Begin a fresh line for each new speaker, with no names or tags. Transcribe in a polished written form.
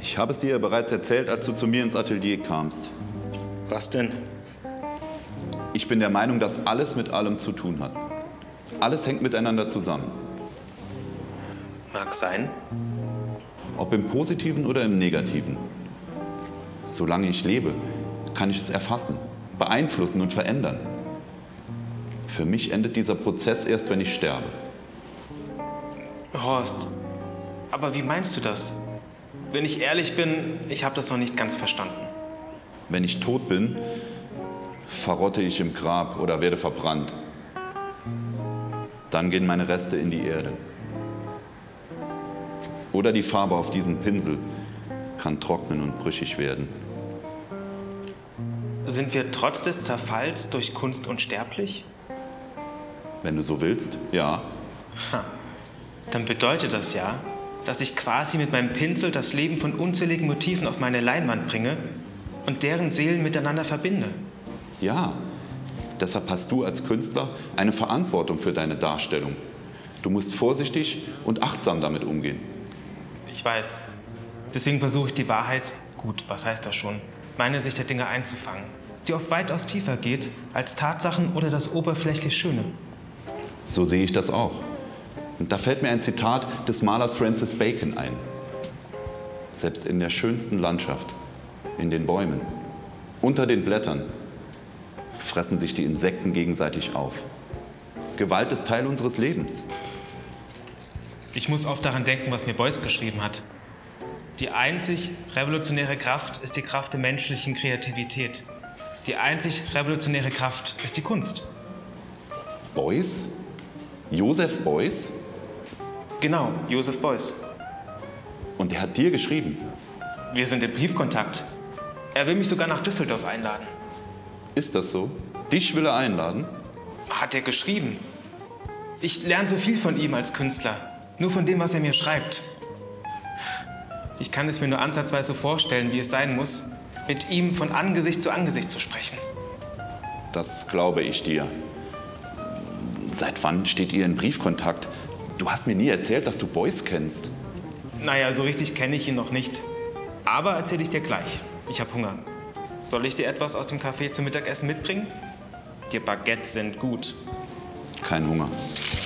Ich habe es dir ja bereits erzählt, als du zu mir ins Atelier kamst.
Was denn?
Ich bin der Meinung, dass alles mit allem zu tun hat. Alles hängt miteinander zusammen.
Mag sein.
Ob im Positiven oder im Negativen. Solange ich lebe, kann ich es erfassen, beeinflussen und verändern. Für mich endet dieser Prozess erst, wenn ich sterbe.
Horst, aber wie meinst du das? Wenn ich ehrlich bin, ich habe das noch nicht ganz verstanden.
Wenn ich tot bin, verrotte ich im Grab oder werde verbrannt. Dann gehen meine Reste in die Erde. Oder die Farbe auf diesem Pinsel kann trocknen und brüchig werden.
Sind wir trotz des Zerfalls durch Kunst unsterblich?
Wenn du so willst, ja.
Dann bedeutet das ja, dass ich quasi mit meinem Pinsel das Leben von unzähligen Motiven auf meine Leinwand bringe und deren Seelen miteinander verbinde.
Ja, deshalb hast du als Künstler eine Verantwortung für deine Darstellung. Du musst vorsichtig und achtsam damit umgehen.
Ich weiß. Deswegen versuche ich die Wahrheit, gut, was heißt das schon, meine Sicht der Dinge einzufangen, die oft weitaus tiefer geht als Tatsachen oder das oberflächlich Schöne.
So sehe ich das auch. Und da fällt mir ein Zitat des Malers Francis Bacon ein. Selbst in der schönsten Landschaft, in den Bäumen, unter den Blättern, fressen sich die Insekten gegenseitig auf. Gewalt ist Teil unseres Lebens.
Ich muss oft daran denken, was mir Beuys geschrieben hat. Die einzig revolutionäre Kraft ist die Kraft der menschlichen Kreativität. Die einzig revolutionäre Kraft ist die Kunst.
Beuys? Joseph Beuys?
Genau, Joseph Beuys.
Und der hat dir geschrieben?
Wir sind im Briefkontakt. Er will mich sogar nach Düsseldorf einladen.
Ist das so? Dich will er einladen?
Hat er geschrieben. Ich lerne so viel von ihm als Künstler. Nur von dem, was er mir schreibt. Ich kann es mir nur ansatzweise vorstellen, wie es sein muss, mit ihm von Angesicht zu Angesicht zu sprechen.
Das glaube ich dir. Seit wann steht ihr in Briefkontakt? Du hast mir nie erzählt, dass du Beuys kennst.
Naja, so richtig kenne ich ihn noch nicht. Aber erzähle ich dir gleich. Ich habe Hunger. Soll ich dir etwas aus dem Café zum Mittagessen mitbringen? Die Baguettes sind gut.
Kein Hunger.